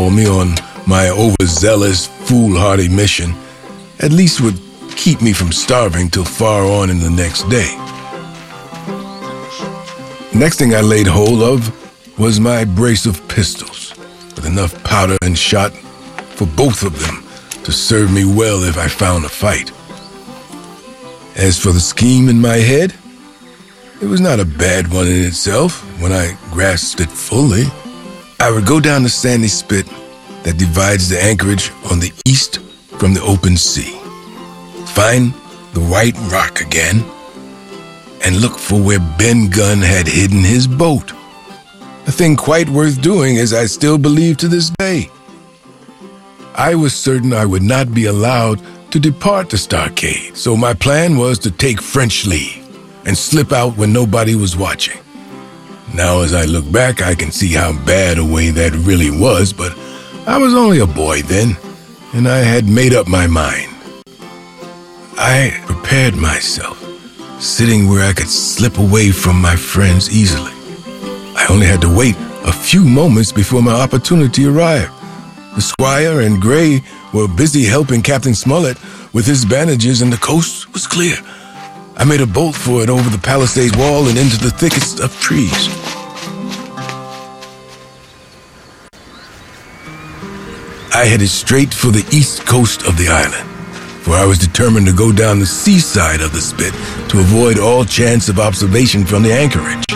call me on my overzealous, foolhardy mission at least would keep me from starving till far on in the next day. Next thing I laid hold of was my brace of pistols, with enough powder and shot for both of them to serve me well if I found a fight. As for the scheme in my head, it was not a bad one in itself when I grasped it fully. I would go down the sandy spit that divides the anchorage on the east from the open sea, find the White Rock again, and look for where Ben Gunn had hidden his boat. A thing quite worth doing, as I still believe to this day. I was certain I would not be allowed to depart the Starcade, so my plan was to take French leave and slip out when nobody was watching. Now as I look back, I can see how bad a way that really was, but I was only a boy then, and I had made up my mind. I prepared myself, sitting where I could slip away from my friends easily. I only had to wait a few moments before my opportunity arrived. The Squire and Gray were busy helping Captain Smollett with his bandages, and the coast was clear. I made a bolt for it over the palisade wall and into the thickest of trees. I headed straight for the east coast of the island, for I was determined to go down the seaside of the spit to avoid all chance of observation from the anchorage.